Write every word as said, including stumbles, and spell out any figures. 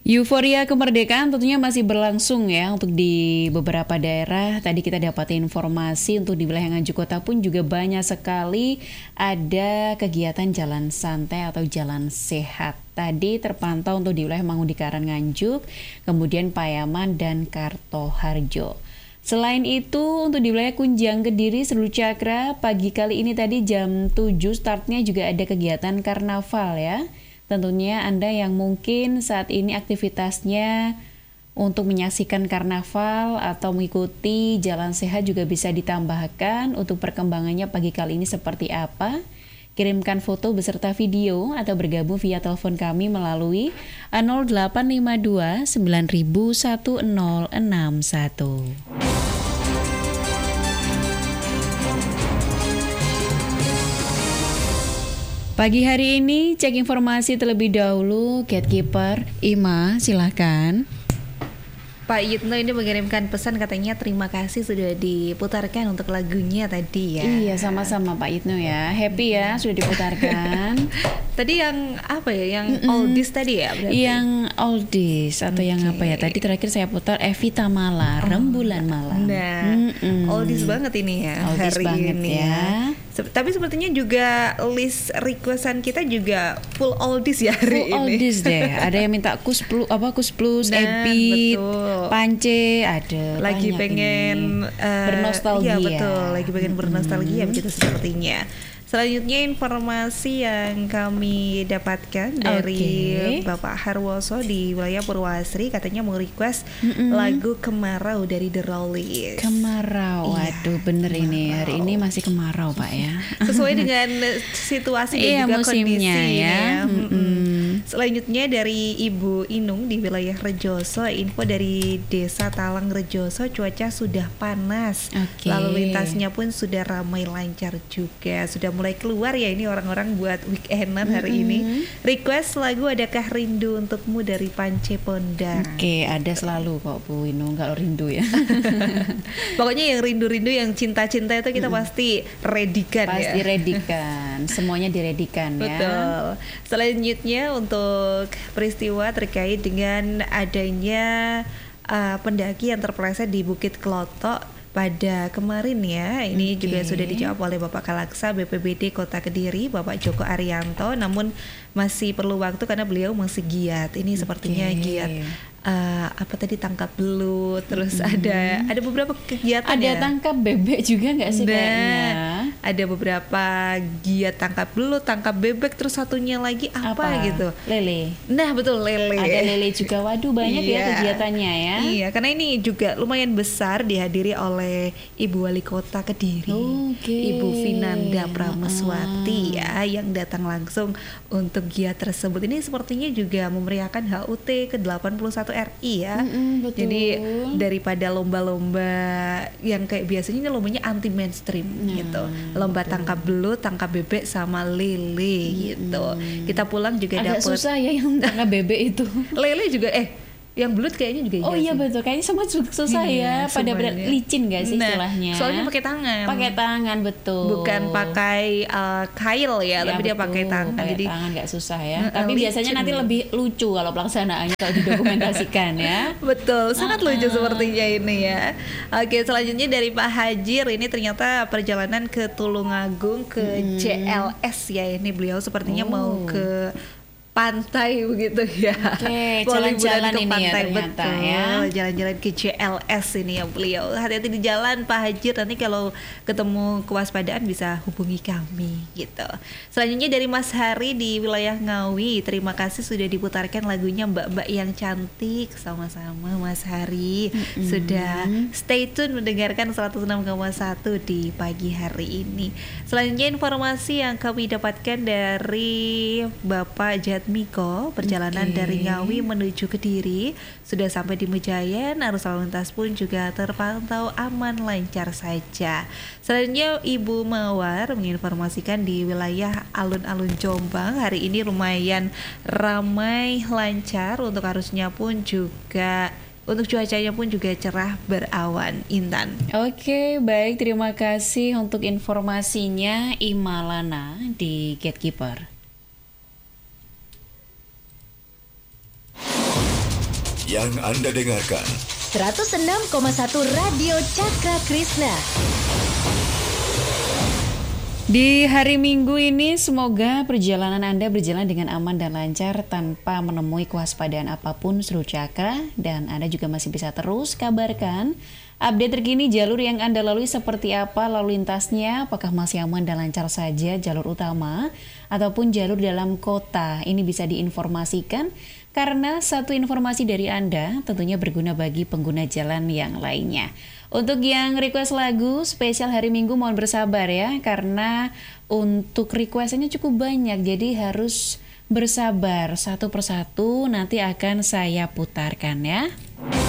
Euforia kemerdekaan tentunya masih berlangsung ya untuk di beberapa daerah. Tadi kita dapat informasi untuk di wilayah Nganjuk Kota pun juga banyak sekali ada kegiatan jalan santai atau jalan sehat. Tadi terpantau untuk di wilayah Mangudikaran Nganjuk, kemudian Payaman dan Kartoharjo. Selain itu untuk di wilayah Kunjang Kediri, Seru Cakra, pagi kali ini tadi jam tujuh startnya juga ada kegiatan karnaval ya. Tentunya Anda yang mungkin saat ini aktivitasnya untuk menyaksikan karnaval atau mengikuti jalan sehat juga bisa ditambahkan untuk perkembangannya pagi kali ini seperti apa. Kirimkan foto beserta video atau bergabung via telepon kami melalui nol delapan lima dua sembilan nol satu nol enam satu. Pagi hari ini cek informasi terlebih dahulu. Gatekeeper Ima, silahkan. Pak Yitno ini mengirimkan pesan, katanya terima kasih sudah diputarkan untuk lagunya tadi ya. Iya, sama-sama Pak Yitno ya. Happy ya sudah diputarkan. Tadi yang apa ya? Yang Mm-mm. oldies tadi ya berarti? Yang oldies atau okay. yang apa ya? Tadi terakhir saya putar Evita Mala, oh, Rembulan Malam. Nah, Mm-mm. oldies banget ini ya oldies hari banget ini ya. ya. Tapi sepertinya juga list requestan kita juga full oldies ya hari full ini. Full oldies deh. Ada yang minta Kus Plus, apa Kus Plus, nah, Ebit, Pance, ada. Lagi pengen uh, bernostalgia. Iya betul, lagi pengen bernostalgia hmm. begitu sepertinya. Selanjutnya informasi yang kami dapatkan dari okay. Bapak Harwoso di wilayah Purwasri, katanya mau request Mm-mm. lagu Kemarau dari The Rollies. Kemarau, waduh iya, bener kemarau. Ini hari ini masih kemarau Pak ya. Sesuai dengan situasi dan iya, juga musimnya kondisi ya. ya. Selanjutnya dari Ibu Inung di wilayah Rejoso, info dari Desa Talang Rejoso, cuaca sudah panas, okay. lalu lintasnya pun sudah ramai lancar juga, sudah mulai keluar ya ini orang-orang buat weekendan hari mm-hmm. ini. Request lagu Adakah Rindu Untukmu dari Pance Ponda. Oke, okay, ada selalu kok Bu Inung kalau rindu ya. Pokoknya yang rindu-rindu, yang cinta-cinta itu kita mm. pasti redikan pasti ya. Pasti redikan, semuanya diredikan ya. Betul. Selanjutnya untuk peristiwa terkait dengan adanya uh, pendaki yang terpeleset di Bukit Klotok pada kemarin ya, ini okay. juga sudah dijawab oleh Bapak Kalaksa B P B D Kota Kediri, Bapak Joko Arianto, namun masih perlu waktu karena beliau masih giat. Ini okay. sepertinya giat uh, apa tadi tangkap belut, terus mm-hmm. ada ada beberapa kegiatan. Ada ya. tangkap bebek juga nggak sih nah, kayaknya? Ada beberapa giat tangkap belut, tangkap bebek, terus satunya lagi apa, apa? gitu? Lele. Nah betul, lele. Ada lele juga. Waduh banyak iya. ya kegiatannya ya. Iya, karena ini juga lumayan besar, dihadiri oleh Ibu Wali Kota Kediri, okay. Ibu Vinanda Prameswati uh-uh. ya, yang datang langsung untuk giat tersebut. Ini sepertinya juga memeriahkan H U T ke delapan puluh satu R I ya. Mm-mm, betul. Jadi daripada lomba-lomba yang kayak biasanya, ini lombanya anti mainstream nah, gitu. Lomba betul. Tangkap belut, tangkap bebek sama lele mm-hmm. gitu. Kita pulang juga dapat. Agak susah ya yang tangkap bebek itu. Lele juga eh yang belut kayaknya juga. Oh iya sih. Betul, kayaknya semua susah ya, hmm, pada berat licin gak sih nah, istilahnya? Soalnya pakai tangan. Pakai tangan betul. Bukan pakai uh, kail ya, ya, tapi betul, dia pakai tangan. Pakai jadi tangan nggak susah ya. Uh, tapi licin. Biasanya nanti lebih lucu kalau pelaksanaannya kalau didokumentasikan ya. Betul, sangat uh-uh. lucu sepertinya ini ya. Oke, selanjutnya dari Pak Hajir, ini ternyata perjalanan ke Tulungagung ke hmm. C L S ya. Ini beliau sepertinya oh. mau ke pantai begitu ya. Oke, jalan-jalan ke ini pantai, ya ternyata betul. ya. Jalan-jalan ke C L S ini ya beliau. Hati-hati di jalan Pak Hajir, nanti kalau ketemu kewaspadaan bisa hubungi kami gitu. Selanjutnya dari Mas Hari di wilayah Ngawi, terima kasih sudah diputarkan lagunya Mbak-mbak yang cantik. Sama-sama Mas Hari mm-hmm. sudah stay tune mendengarkan seratus enam koma satu di pagi hari ini. Selanjutnya informasi yang kami dapatkan dari Bapak Jat Miko, perjalanan okay. dari Ngawi menuju Kediri sudah sampai di Mejayan, arus lalu lintas pun juga terpantau aman lancar saja. Selanjutnya Ibu Mawar menginformasikan di wilayah alun-alun Jombang hari ini lumayan ramai lancar, untuk arusnya pun juga, untuk cuacanya pun juga cerah berawan. Intan. Oke, baik, terima kasih untuk informasinya Imalana di Gatekeeper. yang Anda dengarkan seratus enam koma satu Radio Cakra Krishna. Di hari Minggu ini semoga perjalanan Anda berjalan dengan aman dan lancar tanpa menemui kewaspadaan apapun seluruh Cakra, dan Anda juga masih bisa terus kabarkan update terkini jalur yang Anda lalui seperti apa lalu lintasnya, apakah masih aman dan lancar saja jalur utama ataupun jalur dalam kota. Ini bisa diinformasikan karena satu informasi dari Anda tentunya berguna bagi pengguna jalan yang lainnya. Untuk yang request lagu spesial hari Minggu mohon bersabar ya, karena untuk requestnya cukup banyak, jadi harus bersabar satu persatu nanti akan saya putarkan ya.